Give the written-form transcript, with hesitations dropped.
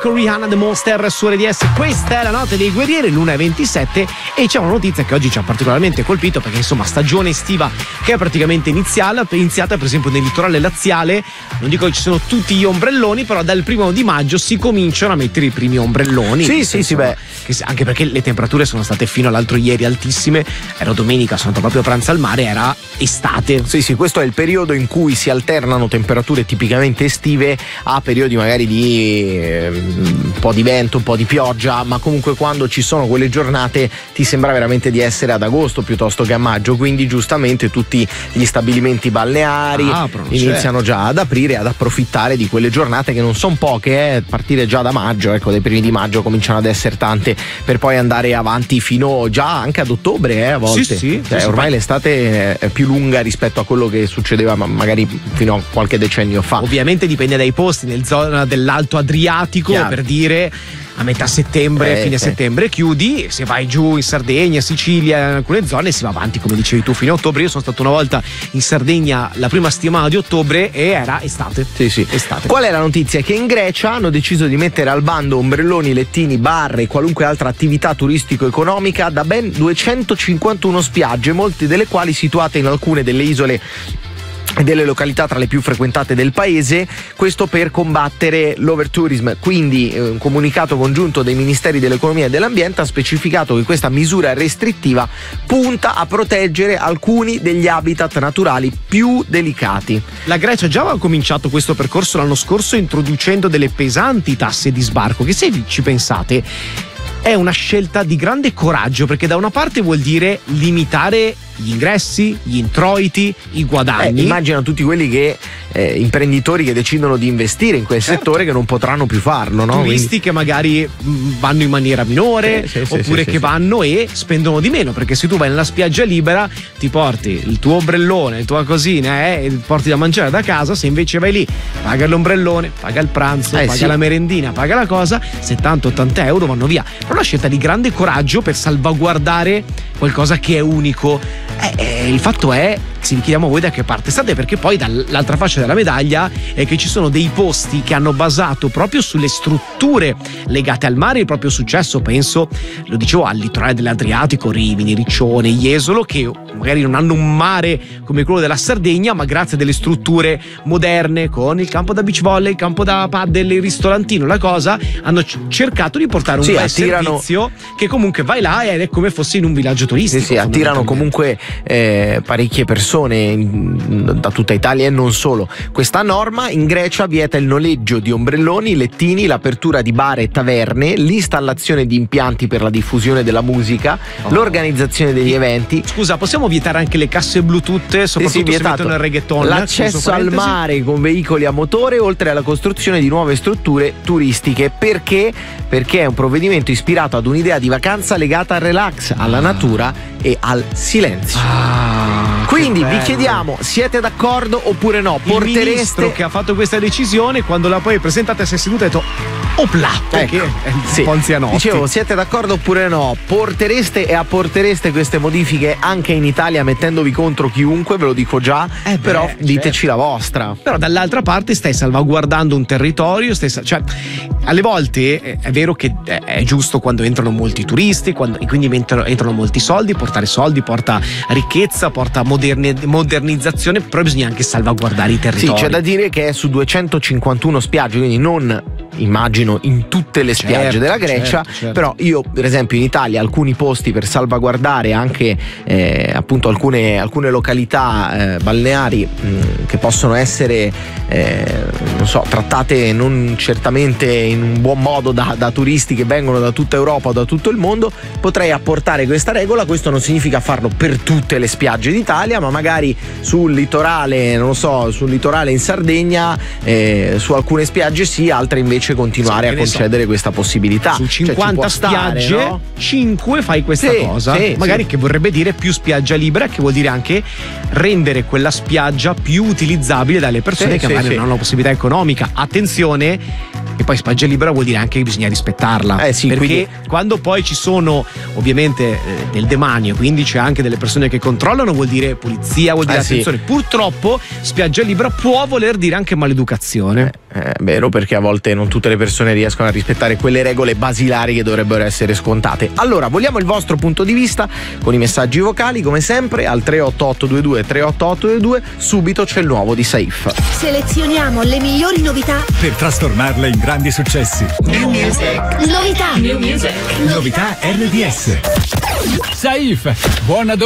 con Rihanna, The Monster su RDS. Questa è la notte dei guerrieri, l'1:27, e c'è una notizia che oggi ci ha particolarmente colpito perché insomma stagione estiva che è praticamente iniziata per esempio nel litorale laziale. Non dico che ci sono tutti gli ombrelloni, però dal 1° maggio si cominciano a mettere i primi ombrelloni. Sì, beh. Anche perché le temperature sono state fino all'altro ieri altissime. Era domenica, sono andato proprio a pranzo al mare, era estate. Sì, questo è il periodo in cui si alternano temperature tipicamente estive a periodi magari di un po' di vento, un po' di pioggia, ma comunque quando ci sono quelle giornate ti sembra veramente di essere ad agosto piuttosto che a maggio, quindi giustamente tutti gli stabilimenti balneari iniziano già ad aprire, ad approfittare di quelle giornate che non sono poche, partire già da maggio, ecco, dai primi di maggio cominciano ad essere tante per poi andare avanti fino già anche ad ottobre, a volte. Sì, ormai l'estate è più lunga rispetto a quello che succedeva magari fino a qualche decennio fa. Ovviamente dipende dai posti, nel zona dell'Alto Adriatico, per dire, a metà settembre, fine settembre chiudi. Se vai giù in Sardegna, Sicilia, in alcune zone si va avanti, come dicevi tu, fino a ottobre. Io sono stato una volta in Sardegna la prima settimana di ottobre e era estate. Sì. Estate. Qual è la notizia? Che in Grecia hanno deciso di mettere al bando ombrelloni, lettini, bar e qualunque altra attività turistico-economica da ben 251 spiagge, molte delle quali situate in alcune delle isole e delle località tra le più frequentate del paese, questo per combattere l'overtourism. Quindi un comunicato congiunto dei ministeri dell'economia e dell'ambiente ha specificato che questa misura restrittiva punta a proteggere alcuni degli habitat naturali più delicati. La Grecia già aveva cominciato questo percorso l'anno scorso introducendo delle pesanti tasse di sbarco che, se ci pensate, è una scelta di grande coraggio, perché da una parte vuol dire limitare gli ingressi, gli introiti, i guadagni. Immagina tutti quelli che imprenditori che decidono di investire in quel settore che non potranno più farlo, no? Turisti che magari vanno in maniera minore, oppure che vanno e spendono di meno, perché se tu vai nella spiaggia libera ti porti il tuo ombrellone, la tua cosina e porti da mangiare da casa. Se invece vai lì, paga l'ombrellone, paga il pranzo, paga la merendina, paga la cosa, 70-80 euro vanno via. Però una scelta di grande coraggio per salvaguardare qualcosa che è unico. Il fatto è, ci chiediamo voi da che parte state, perché poi dall'altra faccia della medaglia è che ci sono dei posti che hanno basato proprio sulle strutture legate al mare il proprio successo. Penso, lo dicevo, al litorale dell'Adriatico, Rimini, Riccione, Jesolo, che magari non hanno un mare come quello della Sardegna, ma grazie a delle strutture moderne con il campo da beach volley, il campo da paddle, il ristorantino, la cosa, hanno cercato di portare un bel servizio che comunque vai là ed è come fosse in un villaggio turistico. Attirano comunque parecchie persone da tutta Italia e non solo. Questa norma in Grecia vieta il noleggio di ombrelloni, lettini, l'apertura di bar e taverne, l'installazione di impianti per la diffusione della musica, l'organizzazione degli eventi. Scusa, possiamo vietare anche le casse Bluetooth, soprattutto se mettono il reggaeton? L'accesso al mare con veicoli a motore, oltre alla costruzione di nuove strutture turistiche. Perché? Perché è un provvedimento ispirato ad un'idea di vacanza legata al relax, alla natura e al silenzio. Quindi vi chiediamo, siete d'accordo oppure no? Il ministro che ha fatto questa decisione, quando l'ha poi presentata, si è seduto e ha detto opla, perché è un po' anzianotti. Dicevo, siete d'accordo oppure no? Portereste e apportereste queste modifiche anche in Italia mettendovi contro chiunque? Ve lo dico già, però diteci la vostra. Però dall'altra parte stai salvaguardando un territorio, cioè alle volte è vero che è giusto quando entrano molti turisti, e quindi entrano molti soldi, portare soldi porta ricchezza, porta modernizzazione, però bisogna anche salvaguardare i territori. Sì, c'è da dire che è su 251 spiagge, quindi non immagino in tutte le spiagge della Grecia, però io per esempio in Italia alcuni posti per salvaguardare anche appunto alcune località balneari che possono essere non so, trattate non certamente in un buon modo da turisti che vengono da tutta Europa o da tutto il mondo, potrei apportare questa regola. Questo non significa farlo per tutte le spiagge d'Italia, ma magari sul litorale, non lo so, sul litorale in Sardegna, su alcune spiagge sì, altre invece continuare a concedere questa possibilità. Su 50 spiagge, no? 5 fai questa cosa. Magari che vorrebbe dire più spiaggia libera, che vuol dire anche rendere quella spiaggia più utilizzabile dalle persone che magari non hanno la possibilità economica. Attenzione, che poi spiaggia libera vuol dire anche che bisogna rispettarla, perché quindi, quando poi ci sono ovviamente del demanio, quindi c'è anche delle persone che controllano, vuol dire pulizia, vuol dire attenzione. Purtroppo spiaggia libera può voler dire anche maleducazione. vero, perché a volte non tutte le persone riescono a rispettare quelle regole basilari che dovrebbero essere scontate. Allora, vogliamo il vostro punto di vista con i messaggi vocali, come sempre, al 38822 38822. Subito c'è il nuovo di Saif. Selezioniamo le migliori novità per trasformarle in grandi successi. New Music. Novità. New Music. Novità RDS. Saif, buona